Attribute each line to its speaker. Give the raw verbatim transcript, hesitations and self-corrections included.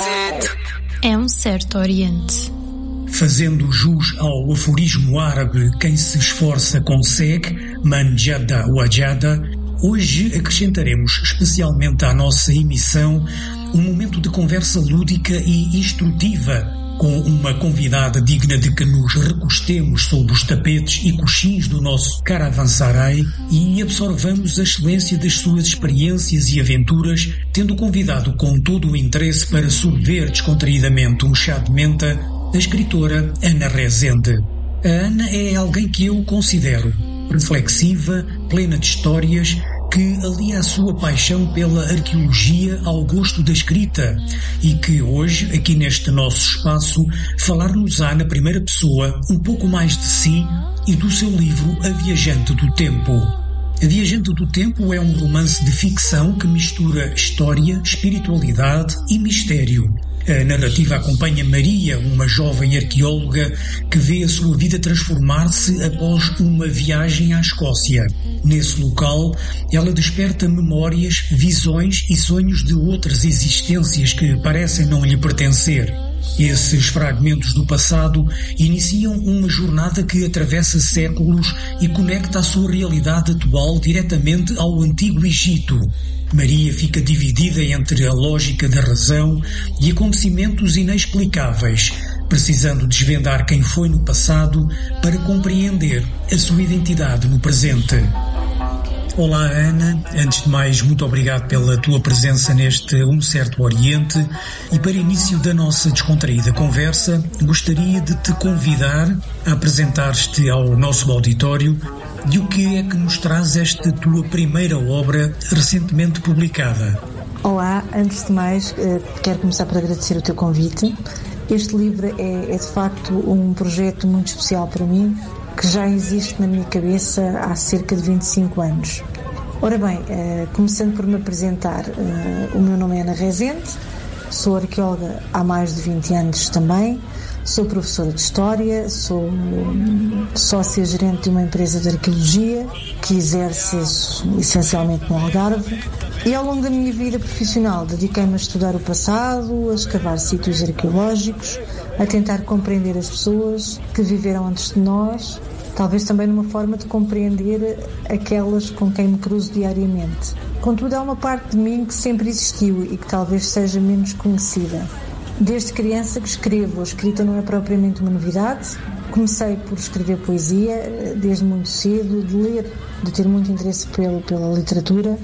Speaker 1: É um certo Oriente.
Speaker 2: Fazendo jus ao aforismo árabe "quem se esforça consegue", man jadda wajada, hoje acrescentaremos especialmente à nossa emissão um momento de conversa lúdica e instrutiva com uma convidada digna de que nos recostemos sob os tapetes e coxins do nosso caravanserai e absorvamos a excelência das suas experiências e aventuras, tendo convidado com todo o interesse para sorver descontraídamente um chá de menta a escritora Ana Rezende. A Ana é alguém que eu considero reflexiva, plena de histórias, que alia a sua paixão pela arqueologia ao gosto da escrita e que hoje, aqui neste nosso espaço, falar-nos-á na primeira pessoa um pouco mais de si e do seu livro A Viajante do Tempo. A Viajante do Tempo é um romance de ficção que mistura história, espiritualidade e mistério. A narrativa acompanha Maria, uma jovem arqueóloga que vê a sua vida transformar-se após uma viagem à Escócia. Nesse local, ela desperta memórias, visões e sonhos de outras existências que parecem não lhe pertencer. Esses fragmentos do passado iniciam uma jornada que atravessa séculos e conecta a sua realidade atual diretamente ao Antigo Egito. Maria fica dividida entre a lógica da razão e acontecimentos inexplicáveis, precisando desvendar quem foi no passado para compreender a sua identidade no presente. Olá, Ana. Antes de mais, muito obrigado pela tua presença neste Um Certo Oriente e para início da nossa descontraída conversa, gostaria de te convidar a apresentar-te ao nosso auditório de o que é que nos traz esta tua primeira obra recentemente publicada.
Speaker 3: Olá, antes de mais, quero começar por agradecer o teu convite. Este livro é, é de facto um projeto muito especial para mim, que já existe na minha cabeça há cerca de vinte e cinco anos. Ora bem, eh, começando por me apresentar, eh, o meu nome é Ana Rezende, sou arqueóloga há mais de vinte anos também, sou professora de História, sou um, sócia-gerente de uma empresa de arqueologia que exerce essencialmente no Algarve e ao longo da minha vida profissional dediquei-me a estudar o passado, a escavar sítios arqueológicos, a tentar compreender as pessoas que viveram antes de nós, talvez também numa forma de compreender aquelas com quem me cruzo diariamente. Contudo, há uma parte de mim que sempre existiu e que talvez seja menos conhecida. Desde criança que escrevo, a escrita não é propriamente uma novidade. Comecei por escrever poesia desde muito cedo, de ler, de ter muito interesse pelo, pela literatura.